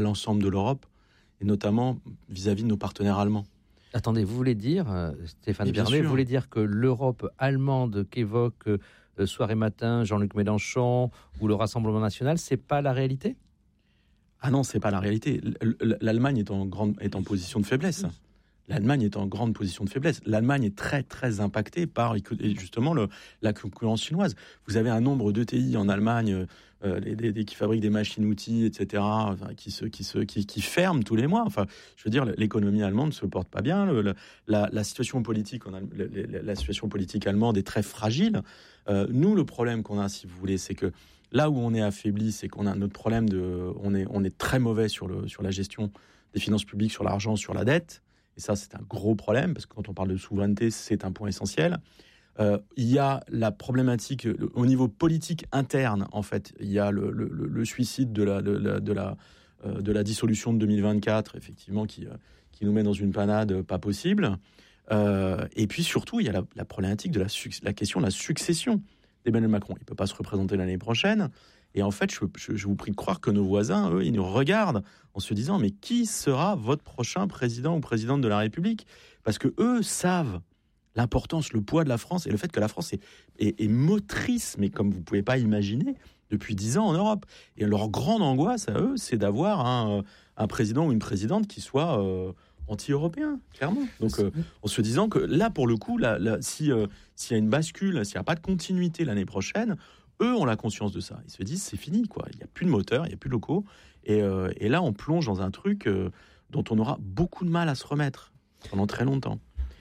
l'ensemble de l'Europe, et notamment vis-à-vis de nos partenaires allemands. Attendez, vous voulez dire, Stéphane Vernet, vous voulez dire que l'Europe allemande qu'évoque soir et matin Jean-Luc Mélenchon ou le Rassemblement national, c'est pas la réalité ? Ah non, c'est pas la réalité. L'Allemagne est en position de faiblesse. L'Allemagne est en grande position de faiblesse. L'Allemagne est très, très impactée par justement la concurrence chinoise. Vous avez un nombre d'ETI en Allemagne qui fabriquent des machines-outils, etc., qui ferment tous les mois. Enfin, je veux dire, l'économie allemande ne se porte pas bien. La situation politique la situation politique allemande est très fragile. Nous, le problème qu'on a, si vous voulez, c'est que là où on est affaibli, c'est qu'on a notre problème on est très mauvais sur la gestion des finances publiques, sur l'argent, sur la dette. Et ça, c'est un gros problème, parce que quand on parle de souveraineté, c'est un point essentiel. Il y a la problématique au niveau politique interne, en fait. Il y a le suicide de la dissolution de 2024, effectivement, qui nous met dans une panade pas possible. Et puis surtout, il y a la problématique de la question de la succession d'Emmanuel Macron. Il ne peut pas se représenter l'année prochaine. Et en fait, je vous prie de croire que nos voisins, eux, ils nous regardent en se disant « Mais qui sera votre prochain président ou présidente de la République ?» Parce que eux savent l'importance, le poids de la France et le fait que la France est motrice, mais comme vous ne pouvez pas imaginer, depuis 10 ans en Europe. Et leur grande angoisse à eux, c'est d'avoir un président ou une présidente qui soit anti-européen, clairement. Donc, en se disant que là, pour le coup, s'il y a une bascule, s'il n'y a pas de continuité l'année prochaine, eux ont la conscience de ça. Ils se disent, c'est fini, quoi. Il n'y a plus de moteur, il n'y a plus de locaux. Et là, on plonge dans un truc dont on aura beaucoup de mal à se remettre pendant très longtemps.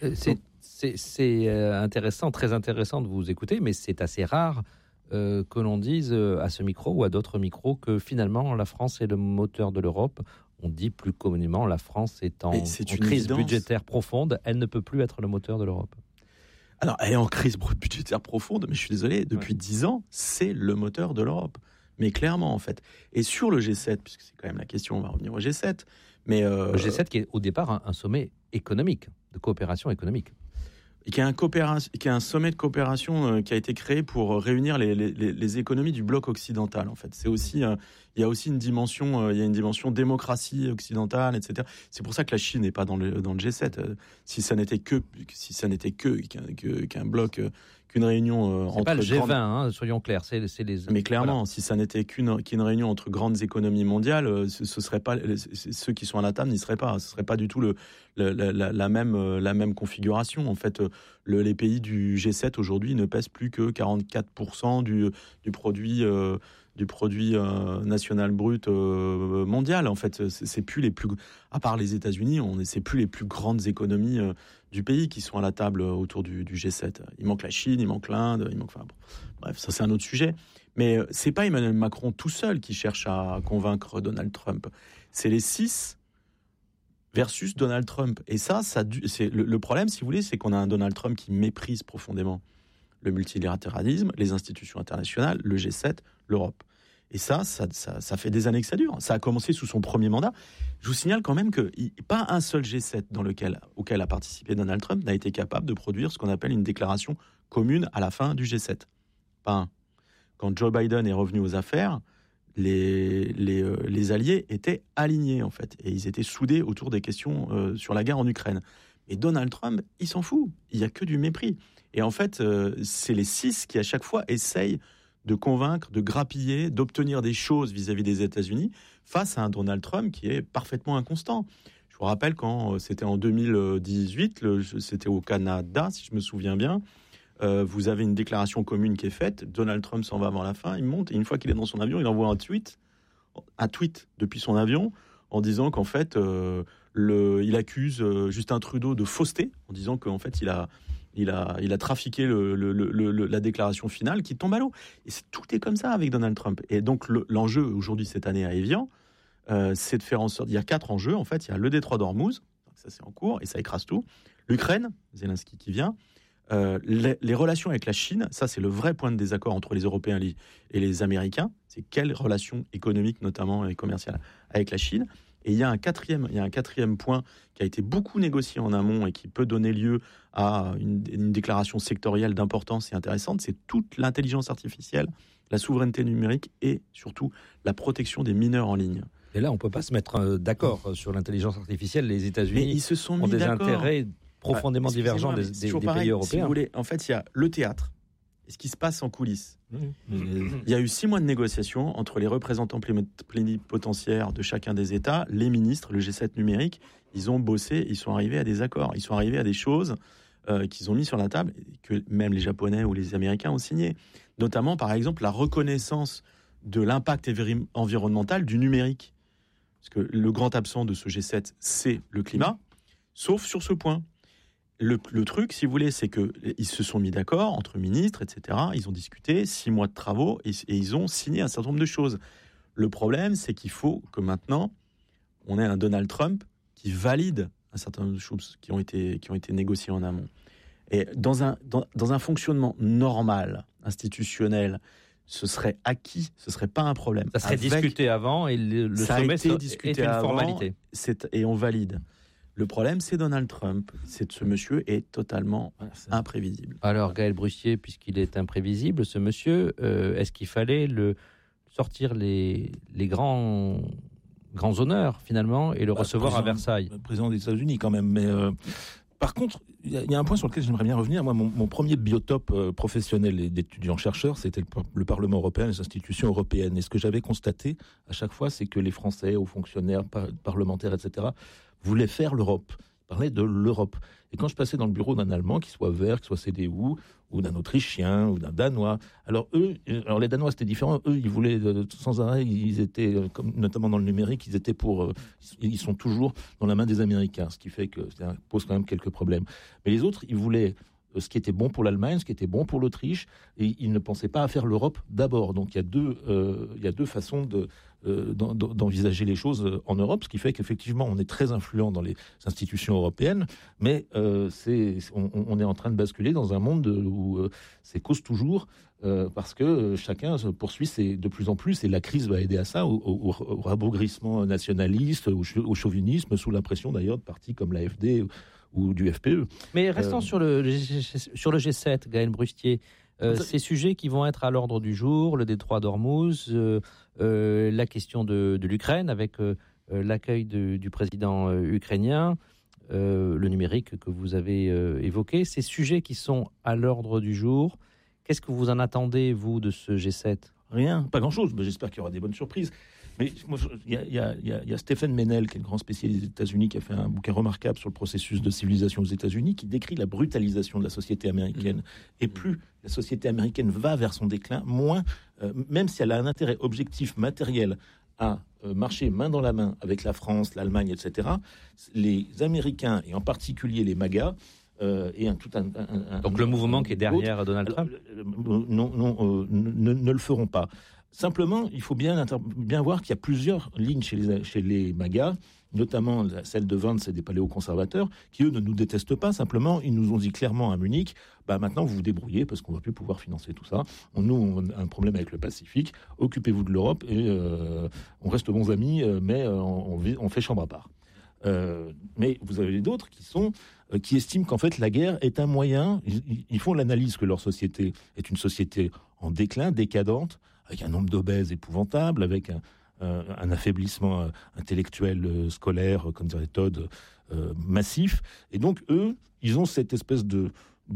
C'est intéressant, très intéressant de vous écouter, mais c'est assez rare que l'on dise à ce micro ou à d'autres micros que finalement, la France est le moteur de l'Europe. On dit plus communément, la France est en crise budgétaire profonde. Elle ne peut plus être le moteur de l'Europe. Alors, elle est en crise budgétaire profonde, mais je suis désolé, depuis 10 ans, c'est le moteur de l'Europe. Mais clairement, en fait. Et sur le G7, puisque c'est quand même la question, on va revenir au G7. Mais le G7 qui est au départ un sommet économique, de coopération économique. Et qui est un sommet de coopération qui a été créé pour réunir les économies du bloc occidental, en fait. C'est aussi, il y a aussi une dimension démocratie occidentale, etc. C'est pour ça que la Chine n'est pas dans le G7. Si ça n'était qu'un bloc, qu'une réunion c'est entre pas le G20, soyons clairs. C'est les. Mais clairement, si ça n'était qu'une réunion entre grandes économies mondiales, ce serait pas ceux qui sont à la table n'y seraient pas. Ce serait pas du tout la même configuration. En fait, les pays du G7 aujourd'hui ne pèsent plus que 44% du produit national brut mondial. En fait, c'est plus les plus, à part les États-Unis, c'est plus les plus grandes économies du pays qui sont à la table autour du G7. Il manque la Chine, il manque l'Inde, bref, ça c'est un autre sujet. Mais c'est pas Emmanuel Macron tout seul qui cherche à convaincre Donald Trump. C'est les 6 versus Donald Trump. Et c'est le problème, si vous voulez, c'est qu'on a un Donald Trump qui méprise profondément le multilatéralisme, les institutions internationales, le G7, l'Europe. Et ça fait des années que ça dure. Ça a commencé sous son premier mandat. Je vous signale quand même que pas un seul G7 auquel a participé Donald Trump n'a été capable de produire ce qu'on appelle une déclaration commune à la fin du G7. Pas un. Quand Joe Biden est revenu aux affaires, les alliés étaient alignés, en fait. Et ils étaient soudés autour des questions sur la guerre en Ukraine. Et Donald Trump, il s'en fout. Il n'y a que du mépris. Et en fait, c'est les 6 qui, à chaque fois, essayent de convaincre, de grappiller, d'obtenir des choses vis-à-vis des États-Unis face à un Donald Trump qui est parfaitement inconstant. Je vous rappelle quand c'était en 2018, c'était au Canada, si je me souviens bien, vous avez une déclaration commune qui est faite, Donald Trump s'en va avant la fin, il monte, et une fois qu'il est dans son avion, il envoie un tweet depuis son avion, en disant qu'en fait, il accuse Justin Trudeau de fausseté, en disant qu'en fait, il a trafiqué la déclaration finale qui tombe à l'eau. Et tout est comme ça avec Donald Trump. Et donc, l'enjeu aujourd'hui, cette année à Évian, c'est de faire en sorte... Il y a 4 enjeux, en fait. Il y a le détroit d'Ormuz, ça c'est en cours, et ça écrase tout. L'Ukraine, Zelensky qui vient. Les relations avec la Chine, ça c'est le vrai point de désaccord entre les Européens et les Américains. C'est quelles relations économiques, notamment et commerciales, avec la Chine. Et il y a un quatrième point qui a été beaucoup négocié en amont et qui peut donner lieu à une déclaration sectorielle d'importance et intéressante, c'est toute l'intelligence artificielle, la souveraineté numérique et surtout la protection des mineurs en ligne. Et là, on ne peut pas se mettre d'accord sur l'intelligence artificielle. Les États-Unis ils se sont ont mis des d'accord. Intérêts profondément divergents des pays européens. Si vous voulez, en fait, il y a le théâtre et ce qui se passe en coulisses. Il y a eu 6 mois de négociations entre les représentants plénipotentiaires de chacun des États, les ministres, le G7 numérique. Ils ont bossé, ils sont arrivés à des accords, ils sont arrivés à des choses qu'ils ont mis sur la table, que même les Japonais ou les Américains ont signé. Notamment, par exemple, la reconnaissance de l'impact environnemental du numérique. Parce que le grand absent de ce G7, c'est le climat, sauf sur ce point. Le truc, si vous voulez, c'est qu'ils se sont mis d'accord entre ministres, etc. Ils ont discuté 6 mois de travaux et ils ont signé un certain nombre de choses. Le problème, c'est qu'il faut que maintenant, on ait un Donald Trump qui valide un certain nombre de choses qui ont été négociées en amont. Et dans un fonctionnement normal, institutionnel, ce serait acquis, ce serait pas un problème. Ça serait discuté avant et le sommet est une formalité. Et on valide. Le problème, c'est Donald Trump. Ce monsieur est totalement imprévisible. Alors, Gaël Brustier, puisqu'il est imprévisible, ce monsieur, est-ce qu'il fallait sortir les grands honneurs, finalement, et le recevoir à Versailles? Le président des États-Unis, quand même. Mais par contre, il y a un point sur lequel j'aimerais bien revenir. Moi, mon premier biotope professionnel et d'étudiant-chercheur, c'était le Parlement européen, les institutions européennes. Et ce que j'avais constaté à chaque fois, c'est que les Français, hauts fonctionnaires, parlementaires, etc., voulaient faire l'Europe, parlaient de l'Europe. Et quand je passais dans le bureau d'un Allemand, qui soit vert, qui soit CDU, ou d'un Autrichien, ou d'un Danois, alors les Danois c'était différent, eux ils voulaient sans arrêt, ils étaient, notamment dans le numérique, ils sont toujours dans la main des Américains, ce qui fait que ça pose quand même quelques problèmes. Mais les autres, ils voulaient ce qui était bon pour l'Allemagne, ce qui était bon pour l'Autriche, et ils ne pensaient pas à faire l'Europe d'abord. Donc il y a deux façons d'envisager les choses en Europe, ce qui fait qu'effectivement on est très influent dans les institutions européennes, mais on est en train de basculer dans un monde où c'est cause toujours, parce que chacun se poursuit de plus en plus, et la crise va aider à ça, au rabougrissement nationaliste, au chauvinisme, sous la pression d'ailleurs de partis comme l'AfD ou du FPE. Mais restons sur le G7, Gaël Brustier. Ces sujets qui vont être à l'ordre du jour, le détroit d'Ormuz, la question de l'Ukraine avec l'accueil du président ukrainien, le numérique que vous avez évoqué, ces sujets qui sont à l'ordre du jour, qu'est-ce que vous en attendez, vous, de ce G7 ? Rien, pas grand-chose, mais j'espère qu'il y aura des bonnes surprises. Mais il y a Stephen Meynell, qui est le grand spécialiste des États-Unis, qui a fait un bouquin remarquable sur le processus de civilisation aux États-Unis, qui décrit la brutalisation de la société américaine. Et plus la société américaine va vers son déclin, moins, même si elle a un intérêt objectif matériel à marcher main dans la main avec la France, l'Allemagne, etc., les Américains, et en particulier les MAGA, donc le mouvement qui est derrière Donald Trump ne le feront pas. Simplement, il faut bien voir qu'il y a plusieurs lignes chez les MAGA, notamment celle de Vance et des paléoconservateurs, qui eux ne nous détestent pas. Simplement, ils nous ont dit clairement à Munich, maintenant vous vous débrouillez parce qu'on ne va plus pouvoir financer tout ça. Nous, on a un problème avec le Pacifique. Occupez-vous de l'Europe et on reste bons amis, mais on fait chambre à part. Mais vous avez d'autres qui estiment qu'en fait la guerre est un moyen. Ils font l'analyse que leur société est une société en déclin, décadente, avec un nombre d'obèses épouvantable, avec un affaiblissement intellectuel, scolaire, comme dirait Todd, massif. Et donc eux, ils ont cette espèce de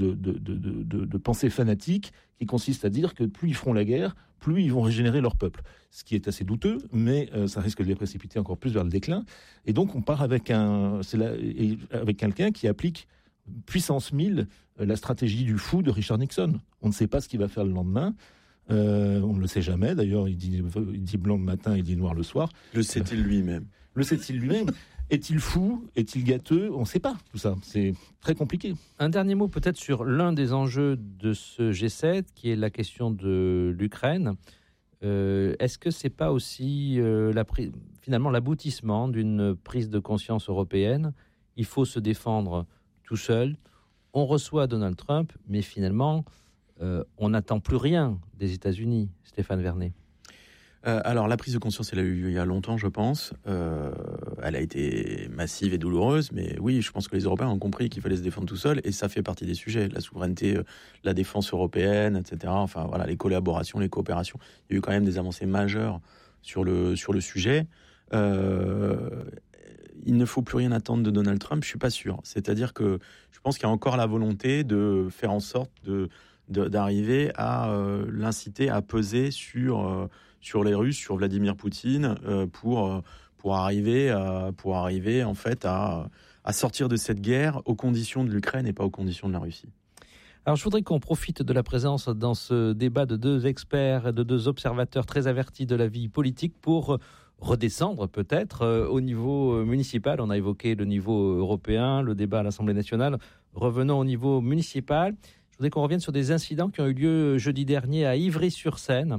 pensée fanatique qui consiste à dire que plus ils feront la guerre, plus ils vont régénérer leur peuple. Ce qui est assez douteux, mais ça risque de les précipiter encore plus vers le déclin. Et donc on part avec quelqu'un qui applique puissance 1000 la stratégie du fou de Richard Nixon. On ne sait pas ce qu'il va faire le lendemain. On ne le sait jamais. D'ailleurs, il dit blanc le matin, il dit noir le soir. Le sait-il lui-même ? Est-il fou ? Est-il gâteux ? On ne sait pas tout ça. C'est très compliqué. Un dernier mot peut-être sur l'un des enjeux de ce G7, qui est la question de l'Ukraine. Est-ce que c'est pas aussi finalement l'aboutissement d'une prise de conscience européenne ? Il faut se défendre tout seul. On reçoit Donald Trump, mais finalement, on n'attend plus rien des États-Unis, Stéphane Vernet. Alors, la prise de conscience, elle a eu il y a longtemps, je pense. Elle a été massive et douloureuse, mais oui, je pense que les Européens ont compris qu'il fallait se défendre tout seul, et ça fait partie des sujets. La souveraineté, la défense européenne, etc. Enfin, voilà, les collaborations, les coopérations. Il y a eu quand même des avancées majeures sur le sujet. il ne faut plus rien attendre de Donald Trump, je ne suis pas sûr. C'est-à-dire que je pense qu'il y a encore la volonté de faire en sorte d'arriver à l'inciter à peser sur les Russes, sur Vladimir Poutine, pour arriver en fait à sortir de cette guerre aux conditions de l'Ukraine et pas aux conditions de la Russie. Alors, je voudrais qu'on profite de la présence dans ce débat de deux experts et de deux observateurs très avertis de la vie politique pour redescendre peut-être au niveau municipal. On a évoqué le niveau européen, le débat à l'Assemblée nationale. Revenons au niveau municipal. Je voudrais qu'on revienne sur des incidents qui ont eu lieu jeudi dernier à Ivry-sur-Seine.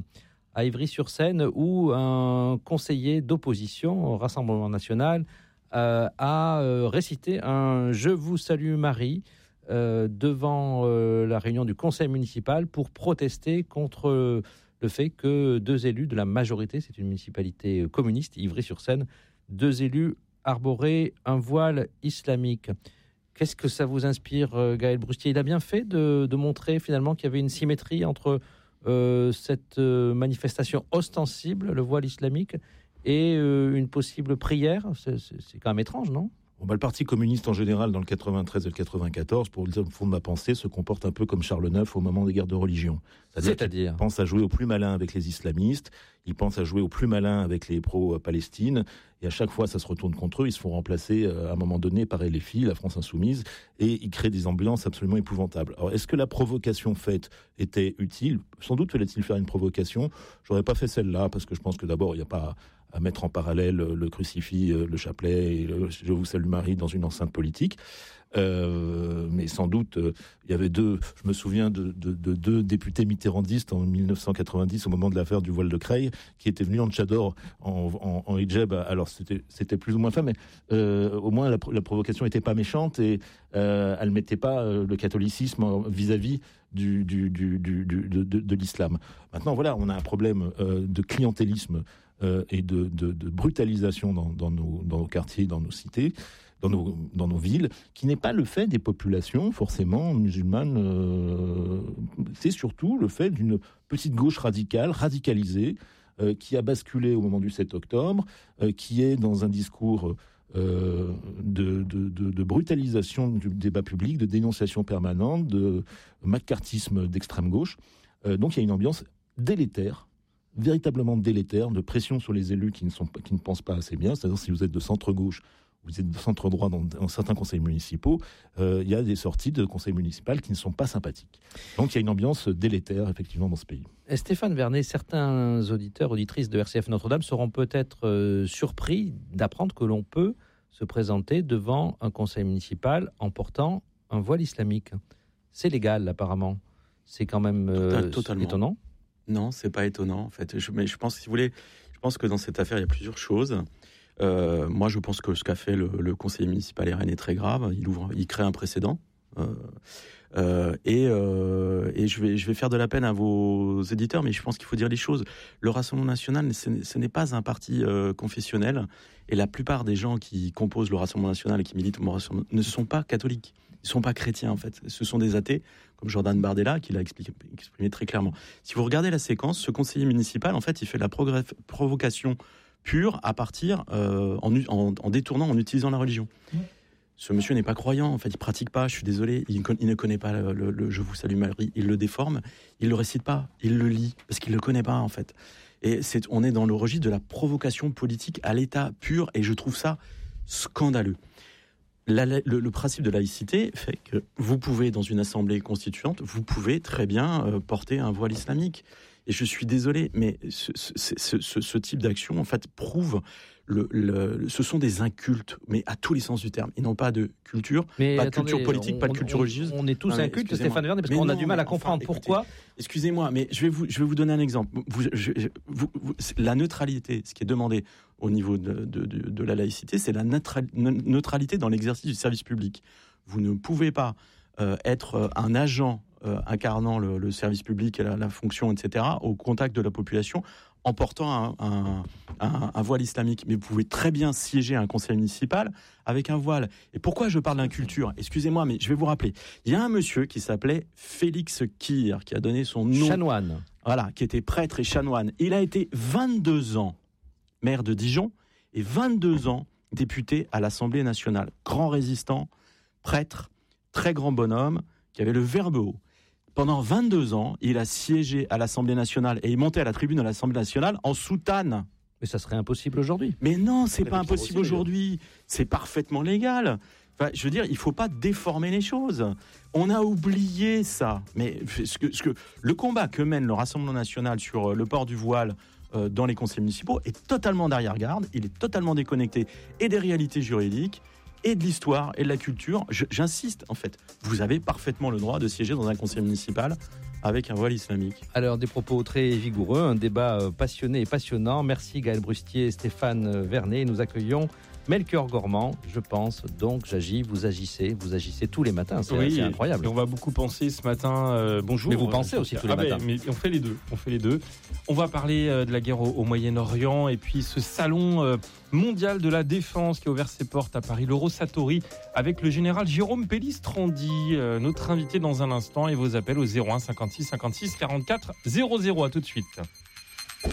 Où un conseiller d'opposition au Rassemblement national a récité un « Je vous salue Marie » devant la réunion du conseil municipal pour protester contre le fait que deux élus de la majorité, c'est une municipalité communiste, Ivry-sur-Seine, deux élus arboraient un voile islamique. Qu'est-ce que ça vous inspire, Gaël Brustier ? Il a bien fait de montrer finalement qu'il y avait une symétrie entre cette manifestation ostensible, le voile islamique, et une possible prière. C'est quand même étrange, non ? Le Parti communiste en général, dans le 93 et le 94, pour le fond de ma pensée, se comporte un peu comme Charles IX au moment des guerres de religion. C'est-à-dire qu'il pense à jouer au plus malin avec les islamistes, il pense à jouer au plus malin avec les pro-Palestine, et à chaque fois ça se retourne contre eux, ils se font remplacer à un moment donné par LFI, la France Insoumise, et ils créent des ambiances absolument épouvantables. Alors est-ce que la provocation faite était utile ? Sans doute fallait-il faire une provocation. J'aurais pas fait celle-là, parce que je pense que d'abord il n'y a pas à mettre en parallèle le crucifix, le chapelet et le « Je vous salue Marie » dans une enceinte politique. Mais sans doute, il y avait je me souviens de deux députés mitterrandistes en 1990, au moment de l'affaire du voile de Creil, qui étaient venus en tchador, en hijab. Alors c'était plus ou moins fin, mais au moins la provocation n'était pas méchante et elle ne mettait pas le catholicisme vis-à-vis de l'islam. Maintenant, voilà, on a un problème de clientélisme et de brutalisation dans nos quartiers, dans nos cités, dans nos villes, qui n'est pas le fait des populations forcément musulmanes. C'est surtout le fait d'une petite gauche radicalisée, qui a basculé au moment du 7 octobre, qui est dans un discours de brutalisation du débat public, de dénonciation permanente, de macartisme d'extrême gauche. Donc il y a une ambiance délétère, véritablement délétère, de pression sur les élus qui ne pensent pas assez bien. C'est-à-dire, si vous êtes de centre-gauche, vous êtes de centre-droit dans certains conseils municipaux, il y a des sorties de conseils municipaux qui ne sont pas sympathiques. Donc il y a une ambiance délétère, effectivement, dans ce pays. Et Stéphane Vernet, certains auditeurs, auditrices de RCF Notre-Dame seront peut-être surpris d'apprendre que l'on peut se présenter devant un conseil municipal en portant un voile islamique. C'est légal, apparemment. C'est quand même étonnant. Non, c'est pas étonnant, en fait. Mais je pense, si vous voulez, que dans cette affaire, il y a plusieurs choses. Moi, je pense que ce qu'a fait le conseiller municipal RN est très grave. Il crée un précédent. Et je vais faire de la peine à vos éditeurs, mais je pense qu'il faut dire les choses. Le Rassemblement national, ce n'est pas un parti confessionnel, et la plupart des gens qui composent le Rassemblement national et qui militent au Rassemblement ne sont pas catholiques. Ils ne sont pas chrétiens, en fait. Ce sont des athées, comme Jordan Bardella, qui l'a exprimé très clairement. Si vous regardez la séquence, ce conseiller municipal, en fait, il fait de la provocation pure à partir, en détournant, en utilisant la religion. Ce monsieur n'est pas croyant, en fait, il pratique pas, je suis désolé, il ne connaît pas le Je vous salue Marie, il le déforme, il le récite pas, il le lit, parce qu'il le connaît pas, en fait. Et on est dans le registre de la provocation politique à l'état pur, et je trouve ça scandaleux. Le principe de laïcité fait que vous pouvez, dans une assemblée constituante, vous pouvez très bien porter un voile islamique. Et je suis désolé, mais ce type d'action, en fait, prouve ce sont des incultes, mais à tous les sens du terme. Ils n'ont pas de culture, pas de culture politique, pas de culture religieuse. On est tous incultes, Stéphane Vernet, parce qu'on a du mal à comprendre pourquoi. Excusez-moi, mais je vais vous donner un exemple. La neutralité, ce qui est demandé au niveau de la laïcité, c'est la neutralité dans l'exercice du service public. Vous ne pouvez pas être un agent incarnant le service public et la fonction, etc., au contact de la population, en portant un voile islamique. Mais vous pouvez très bien siéger à un conseil municipal avec un voile. Et pourquoi je parle d'inculture ? Excusez-moi, mais je vais vous rappeler. Il y a un monsieur qui s'appelait Félix Kir, qui a donné son nom... Chanoine. Voilà, qui était prêtre et chanoine. Il a été 22 ans maire de Dijon, et 22 ans député à l'Assemblée nationale. Grand résistant, prêtre, très grand bonhomme, qui avait le verbe haut. Pendant 22 ans, il a siégé à l'Assemblée nationale et il montait à la tribune de l'Assemblée nationale en soutane. Mais ça serait impossible aujourd'hui. Mais non, c'est pas impossible aujourd'hui. C'est parfaitement légal. Enfin, je veux dire, il ne faut pas déformer les choses. On a oublié ça. Mais le combat que mène le Rassemblement national sur le port du voile dans les conseils municipaux est totalement d'arrière-garde. Il est totalement déconnecté et des réalités juridiques et de l'histoire et de la culture. J'insiste, en fait. Vous avez parfaitement le droit de siéger dans un conseil municipal avec un voile islamique. Alors, des propos très vigoureux, un débat passionné et passionnant. Merci Gaël Brustier et Stéphane Vernet. Nous accueillons Melchior Gormand, je pense, donc j'agis, vous agissez tous les matins, c'est incroyable. Et on va beaucoup penser ce matin, bonjour. Mais vous pensez aussi tous les matins. Mais on fait les deux. On va parler de la guerre au Moyen-Orient et puis ce salon mondial de la défense qui a ouvert ses portes à Paris, l'Eurosatori, avec le général Jérôme Pellistrandi, notre invité dans un instant, et vos appels au 01 56 56 44 00. À tout de suite.